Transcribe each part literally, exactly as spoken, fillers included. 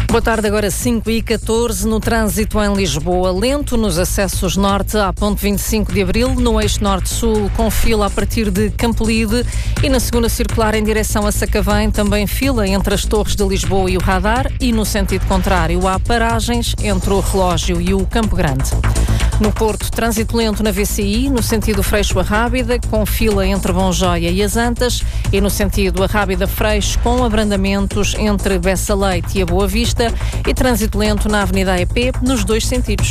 Boa tarde, agora cinco e catorze no trânsito em Lisboa. Lento nos acessos norte à ponte vinte e cinco de abril, no eixo norte-sul com fila a partir de Campolide e na segunda circular em direção a Sacavém também fila entre as Torres de Lisboa e o Radar e no sentido contrário há paragens entre o Relógio e o Campo Grande. No Porto, trânsito lento na V C I, no sentido Freixo a Rábida, com fila entre Bom Joia e as Antas, e no sentido a Rábida-Freixo, com abrandamentos entre Bessa Leite e a Boa Vista, e trânsito lento na Avenida A E P, nos dois sentidos.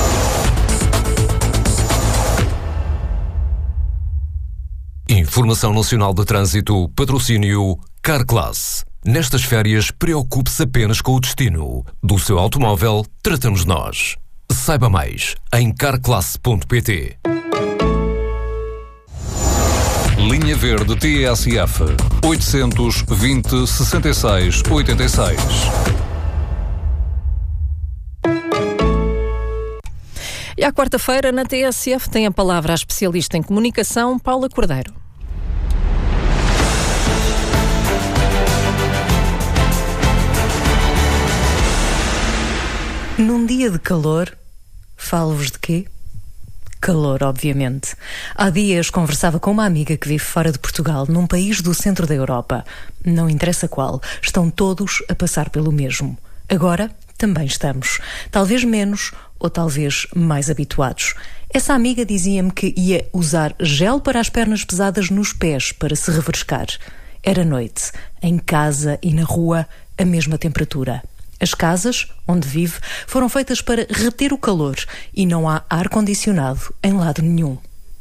Informação Nacional de Trânsito, patrocínio Carclass. Nestas férias, preocupe-se apenas com o destino. Do seu automóvel, tratamos nós. Saiba mais em carclass ponto pt. Linha Verde T S F oitocentos e vinte, sessenta e seis, oitenta e seis. E à quarta-feira, na T S F, tem a palavra a especialista em comunicação, Paula Cordeiro. Num dia de calor, falo-vos de quê? Calor, obviamente. Há dias conversava com uma amiga que vive fora de Portugal, num país do centro da Europa. Não interessa qual, estão todos a passar pelo mesmo. Agora, também estamos. Talvez menos ou talvez mais habituados. Essa amiga dizia-me que ia usar gel para as pernas pesadas nos pés para se refrescar. Era noite, em casa e na rua, a mesma temperatura. As casas, onde vive, foram feitas para reter o calor e não há ar-condicionado em lado nenhum.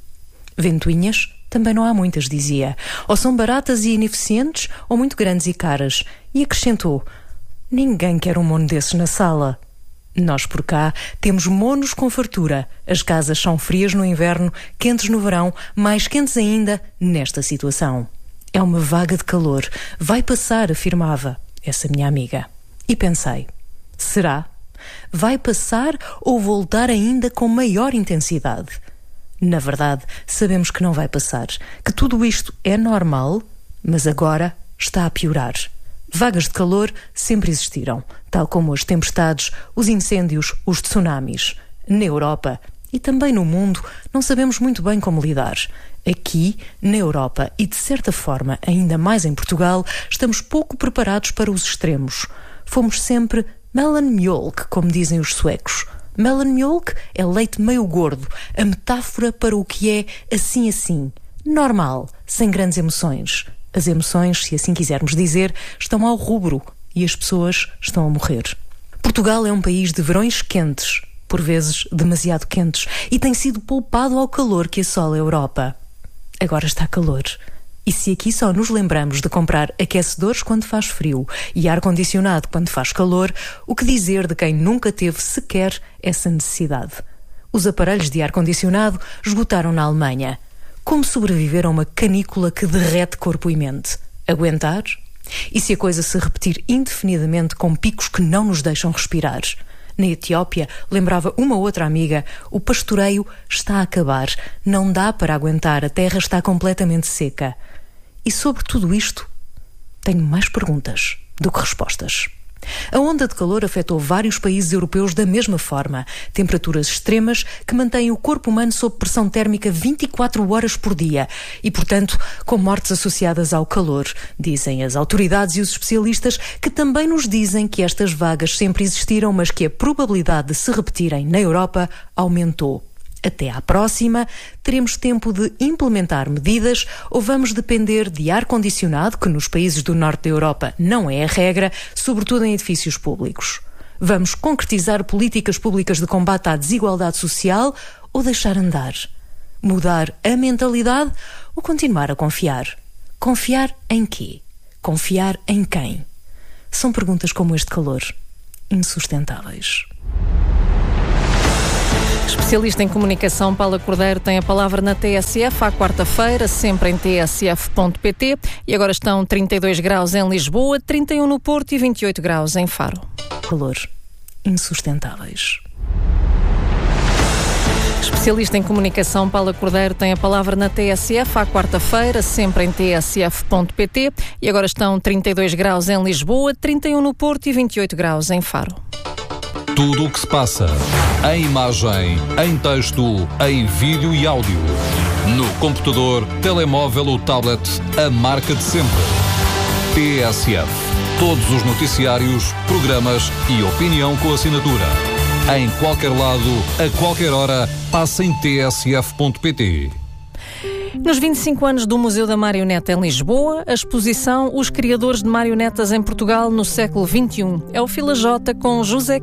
Ventoinhas também não há muitas, dizia. Ou são baratas e ineficientes ou muito grandes e caras. E acrescentou, ninguém quer um mono desses na sala. Nós por cá temos monos com fartura. As casas são frias no inverno, quentes no verão, mais quentes ainda nesta situação. É uma vaga de calor. Vai passar, afirmava essa minha amiga. E pensei, será? Vai passar ou voltar ainda com maior intensidade? Na verdade, sabemos que não vai passar, que tudo isto é normal, mas agora está a piorar. Vagas de calor sempre existiram, tal como as tempestades, os incêndios, os tsunamis. Na Europa e também no mundo, não sabemos muito bem como lidar. Aqui, na Europa e de certa forma ainda mais em Portugal, estamos pouco preparados para os extremos. Fomos sempre mellanmjölk, como dizem os suecos. Mellanmjölk é leite meio gordo, a metáfora para o que é assim assim, normal, sem grandes emoções. As emoções, se assim quisermos dizer, estão ao rubro e as pessoas estão a morrer. Portugal é um país de verões quentes, por vezes demasiado quentes, e tem sido poupado ao calor que assola a Europa. Agora está calor. E se aqui só nos lembramos de comprar aquecedores quando faz frio e ar-condicionado quando faz calor, o que dizer de quem nunca teve sequer essa necessidade? Os aparelhos de ar-condicionado esgotaram na Alemanha. Como sobreviver a uma canícula que derrete corpo e mente? Aguentar? E se a coisa se repetir indefinidamente com picos que não nos deixam respirar? Na Etiópia, lembrava uma outra amiga, o pastoreio está a acabar. Não dá para aguentar, a terra está completamente seca. E sobre tudo isto, tenho mais perguntas do que respostas. A onda de calor afetou vários países europeus da mesma forma. Temperaturas extremas que mantêm o corpo humano sob pressão térmica vinte e quatro horas por dia e, portanto, com mortes associadas ao calor. Dizem as autoridades e os especialistas que também nos dizem que estas vagas sempre existiram, mas que a probabilidade de se repetirem na Europa aumentou. Até à próxima, teremos tempo de implementar medidas ou vamos depender de ar-condicionado, que nos países do norte da Europa não é a regra, sobretudo em edifícios públicos. Vamos concretizar políticas públicas de combate à desigualdade social ou deixar andar? Mudar a mentalidade ou continuar a confiar? Confiar em quê? Confiar em quem? São perguntas como este calor, insustentáveis. Especialista em comunicação, Paula Cordeiro tem a palavra na T S F à quarta-feira, sempre em t s f ponto p t. E agora estão trinta e dois graus em Lisboa, trinta e um no Porto e vinte e oito graus em Faro. Calor, insustentáveis. Especialista em comunicação, Paula Cordeiro tem a palavra na T S F à quarta-feira, sempre em t s f ponto p t. E agora estão trinta e dois graus em Lisboa, trinta e um no Porto e vinte e oito graus em Faro. Tudo o que se passa, em imagem, em texto, em vídeo e áudio. No computador, telemóvel ou tablet, a marca de sempre. T S F. Todos os noticiários, programas e opinião com assinatura. Em qualquer lado, a qualquer hora, passa em t s f ponto p t. Nos vinte e cinco anos do Museu da Marioneta em Lisboa, a exposição Os Criadores de Marionetas em Portugal no século vinte e um. É o Fila J com José